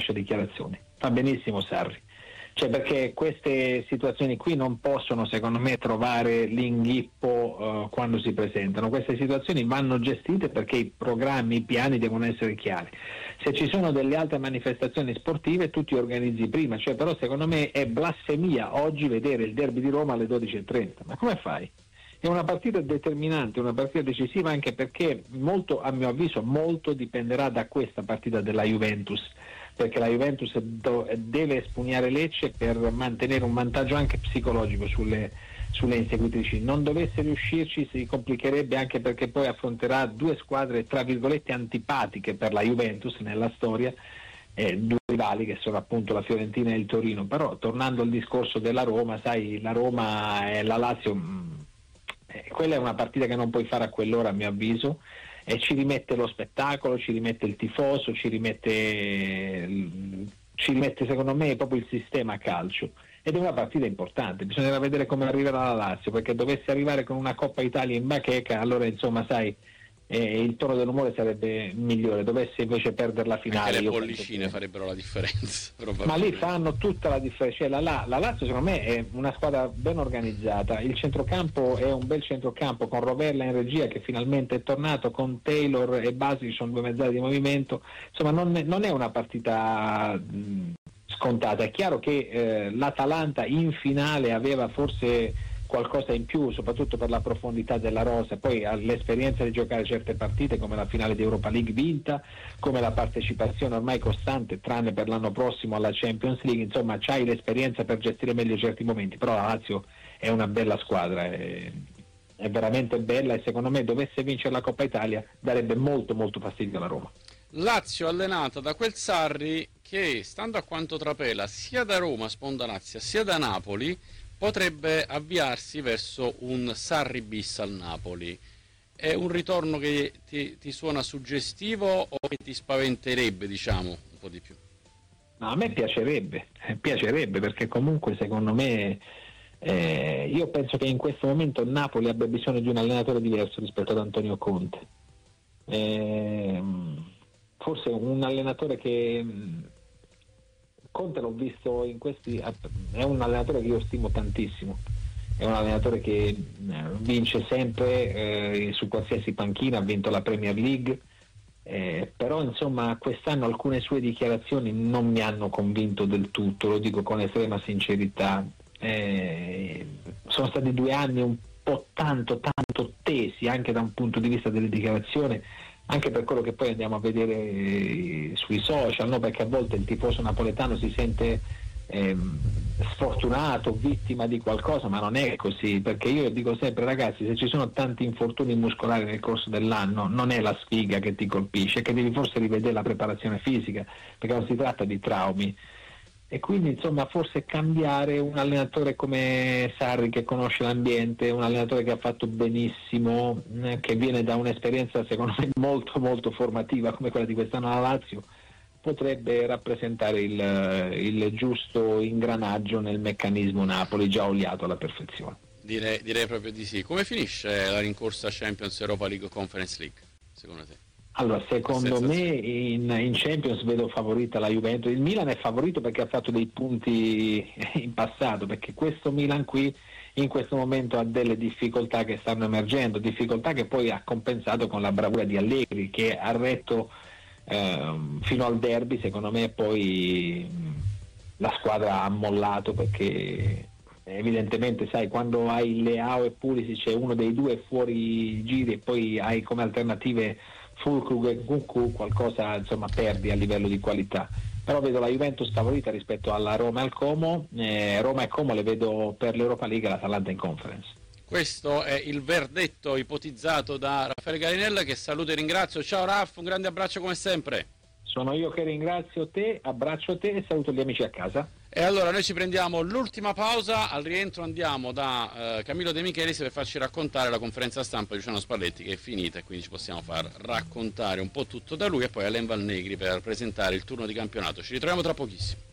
rilascia dichiarazioni. Fa benissimo Sarri. Cioè, perché queste situazioni qui non possono, secondo me, trovare l'inghippo quando si presentano. Queste situazioni vanno gestite perché i programmi, i piani devono essere chiari. Se ci sono delle altre manifestazioni sportive tu ti organizzi prima, cioè, però secondo me è blasfemia oggi vedere il derby di Roma alle 12:30. Ma come fai? È una partita determinante, una partita decisiva, anche perché molto, a mio avviso, molto dipenderà da questa partita della Juventus, perché la Juventus deve espugnare Lecce per mantenere un vantaggio anche psicologico sulle inseguitrici. Non dovesse riuscirci si complicherebbe, anche perché poi affronterà due squadre tra virgolette antipatiche per la Juventus nella storia, due rivali che sono appunto la Fiorentina e il Torino. Però tornando al discorso della Roma, sai, la Roma e la Lazio, quella è una partita che non puoi fare a quell'ora, a mio avviso, e ci rimette lo spettacolo, ci rimette il tifoso, ci rimette secondo me proprio il sistema calcio, ed è una partita importante. Bisognerà vedere come arriverà la Lazio, perché dovesse arrivare con una Coppa Italia in bacheca, allora insomma sai, il tono dell'umore sarebbe migliore. Dovesse invece perdere la finale, anche le bollicine farebbero la differenza, ma lì fanno tutta la differenza. Cioè, la Lazio secondo me è una squadra ben organizzata, il centrocampo è un bel centrocampo con Rovella in regia che finalmente è tornato, con Taylor e Basi, sono due mezzali di movimento, insomma non è una partita scontata. È chiaro che l'Atalanta in finale aveva forse qualcosa in più, soprattutto per la profondità della rosa, poi l'esperienza di giocare certe partite come la finale di Europa League vinta, come la partecipazione ormai costante, tranne per l'anno prossimo, alla Champions League. Insomma, c'hai l'esperienza per gestire meglio certi momenti, però la Lazio è una bella squadra, è veramente bella, e secondo me dovesse vincere la Coppa Italia darebbe molto molto fastidio alla Roma. Lazio allenata da quel Sarri che, stando a quanto trapela sia da Roma sponda Lazio sia da Napoli, potrebbe avviarsi verso un Sarri bis al Napoli. È un ritorno che ti suona suggestivo o che ti spaventerebbe, diciamo, un po' di più? No, a me piacerebbe perché comunque secondo me io penso che in questo momento Napoli abbia bisogno di un allenatore diverso rispetto ad Antonio Conte. Forse un allenatore che Conte l'ho visto in questi, è un allenatore che io stimo tantissimo, è un allenatore che vince sempre su qualsiasi panchina, ha vinto la Premier League, però insomma quest'anno alcune sue dichiarazioni non mi hanno convinto del tutto, lo dico con estrema sincerità. Sono stati 2 anni un po' tanto tesi anche da un punto di vista delle dichiarazioni, anche per quello che poi andiamo a vedere sui social, no? Perché a volte il tifoso napoletano si sente sfortunato, vittima di qualcosa, ma non è così, perché io dico sempre, ragazzi, se ci sono tanti infortuni muscolari nel corso dell'anno non è la sfiga che ti colpisce, è che devi forse rivedere la preparazione fisica, perché non si tratta di traumi. E quindi insomma forse cambiare un allenatore come Sarri, che conosce l'ambiente, un allenatore che ha fatto benissimo, che viene da un'esperienza secondo me molto molto formativa come quella di quest'anno alla Lazio, potrebbe rappresentare il giusto ingranaggio nel meccanismo Napoli già oliato alla perfezione. Direi proprio di sì. Come finisce la rincorsa Champions, Europa League o Conference League, secondo te? Allora, secondo me in Champions vedo favorita la Juventus. Il Milan è favorito perché ha fatto dei punti in passato, perché questo Milan qui in questo momento ha delle difficoltà che stanno emergendo, difficoltà che poi ha compensato con la bravura di Allegri, che ha retto fino al derby. Secondo me poi la squadra ha mollato, perché evidentemente sai, quando hai Leao e Pulisic c'è uno dei due fuori giri e poi hai come alternative Fulkrug e Nkunku, qualcosa insomma perdi a livello di qualità. Però vedo la Juventus favorita rispetto alla Roma e al Como. Roma e Como le vedo per l'Europa League e l'Atalanta in Conference. Questo è il verdetto ipotizzato da Raffaele Garinella, che saluto e ringrazio. Ciao Raff, un grande abbraccio come sempre. Sono io che ringrazio te, abbraccio te e saluto gli amici a casa. E allora noi ci prendiamo l'ultima pausa, al rientro andiamo da Camillo De Michelis per farci raccontare la conferenza stampa di Luciano Spalletti, che è finita, e quindi ci possiamo far raccontare un po' tutto da lui, e poi Alain Valnegri per presentare il turno di campionato. Ci ritroviamo tra pochissimo.